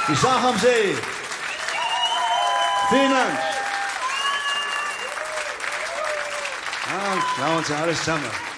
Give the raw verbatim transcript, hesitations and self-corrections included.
Die Sache am See. Vielen Dank. Ja, schauen Sie alles zusammen.